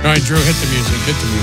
All right, Drew, hit the music.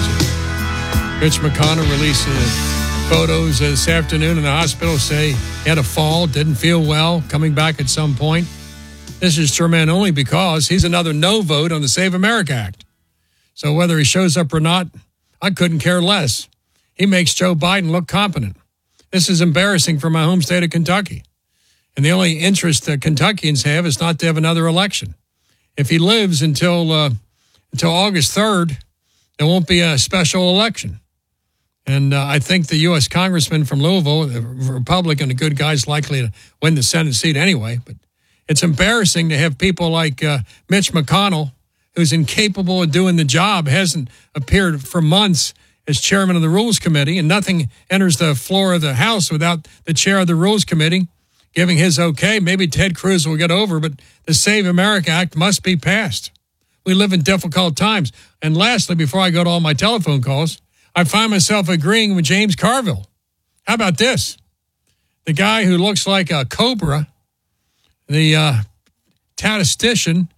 Mitch McConnell releases photos this afternoon in the hospital, say he had a fall, didn't feel well, coming back at some point. This is true, man, only because he's another no vote on the Save America Act. So whether he shows up or not, I couldn't care less. He makes Joe Biden look competent. This is embarrassing for my home state of Kentucky. And the only interest that Kentuckians have is not to have another election. If he lives until August 3rd, there won't be a special election. And I think the U.S. congressman from Louisville, the Republican, a good guy's likely to win the Senate seat anyway. But it's embarrassing to have people like Mitch McConnell, who's incapable of doing the job, hasn't appeared for months as chairman of the Rules Committee, and nothing enters the floor of the House without the chair of the Rules Committee giving his okay. Maybe Ted Cruz will get over, but the Save America Act must be passed. We live in difficult times. And lastly, before I go to all my telephone calls, I find myself agreeing with James Carville. How about this? The guy who looks like a cobra, the tactician,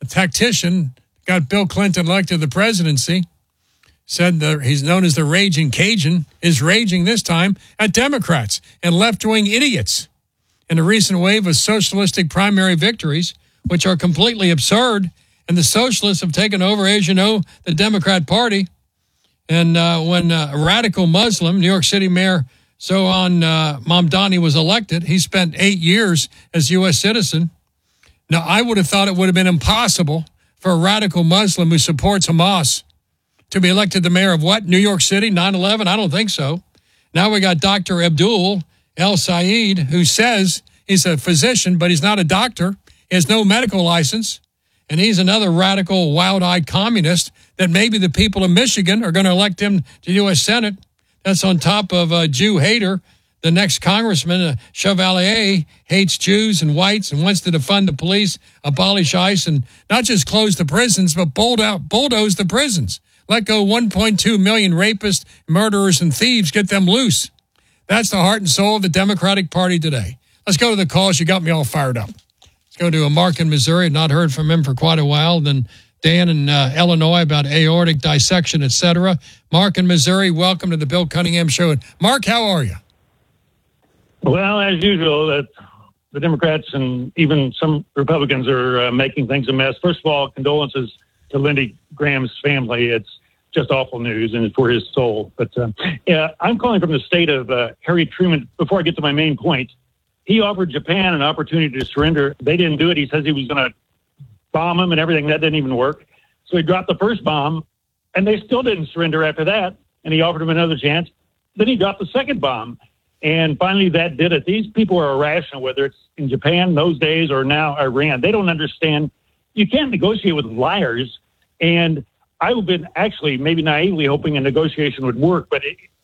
got Bill Clinton elected to the presidency, said that he's known as the Raging Cajun, is raging this time at Democrats and left-wing idiots in a recent wave of socialistic primary victories, which are completely absurd. And the socialists have taken over, as you know, the Democrat Party. And when a radical Muslim, New York City Mayor Zohan Mamdani was elected, he spent 8 years as U.S. citizen. Now, I would have thought it would have been impossible for a radical Muslim who supports Hamas to be elected the mayor of what? New York City, 9/11? I don't think so. Now we got Dr. Abdul El Sayed, who says he's a physician, but he's not a doctor. He has no medical license. And he's another radical, wild-eyed communist that maybe the people of Michigan are going to elect him to the U.S. Senate. That's on top of a Jew hater. The next congressman, Chevalier, hates Jews and whites and wants to defund the police, abolish ICE, and not just close the prisons, but bulldoze the prisons. Let go 1.2 million rapists, murderers, and thieves. Get them loose. That's the heart and soul of the Democratic Party today. Let's go to the calls. You got me all fired up. Go to Mark in Missouri. Not heard from him for quite a while. Then Dan in Illinois about aortic dissection, etc. Mark in Missouri, welcome to the Bill Cunningham Show. Mark, how are you? Well, as usual, the Democrats and even some Republicans are making things a mess. First of all, condolences to Lindsey Graham's family. It's just awful news, and it's for his soul. But I'm calling from the state of Harry Truman. Before I get to my main point, he offered Japan an opportunity to surrender. They didn't do it. He says he was going to bomb them and everything. That didn't even work. So he dropped the first bomb, and they still didn't surrender after that. And he offered them another chance. Then he dropped the second bomb. And finally, that did it. These people are irrational, whether it's in Japan those days or now Iran. They don't understand. You can't negotiate with liars. And I've been actually maybe naively hoping a negotiation would work, but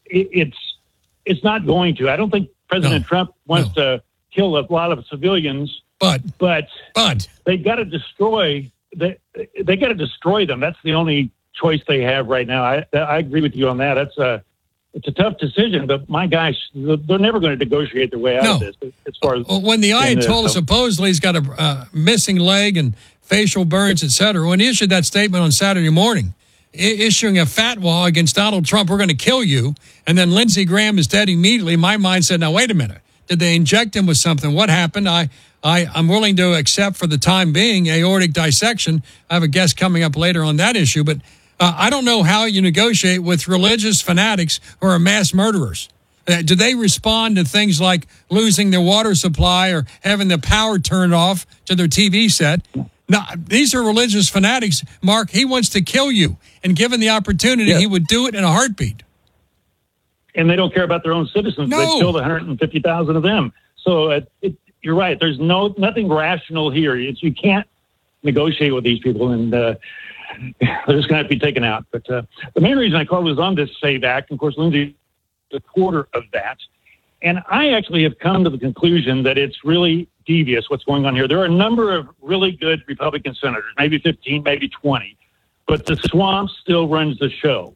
it's not going to. I don't think President Trump wants to kill a lot of civilians, but they got to destroy. They got to destroy them. That's the only choice they have right now. I agree with you on that. It's a tough decision, but my gosh, they're never going to negotiate their way out of this. As far as when the Ayatollah supposedly has got a missing leg and facial burns, etc., when he issued that statement on Saturday morning, issuing a fatwa against Donald Trump, we're going to kill you, and then Lindsey Graham is dead immediately, my mind said, now, wait a minute. Did they inject him with something? What happened? I'm willing to accept for the time being aortic dissection. I have a guest coming up later on that issue, but I don't know how you negotiate with religious fanatics who are mass murderers. Do they respond to things like losing their water supply or having the power turned off to their TV set? No, these are religious fanatics. Mark, he wants to kill you. And given the opportunity, he would do it in a heartbeat. And they don't care about their own citizens. No. They killed 150,000 of them. So you're right. There's nothing rational here. You can't negotiate with these people, and they're just going to have to be taken out. But the main reason I called was on this SAVE Act. Of course, Lindsey is a quarter of that. And I actually have come to the conclusion that it's really devious what's going on here. There are a number of really good Republican senators, maybe 15, maybe 20. But the swamp still runs the show.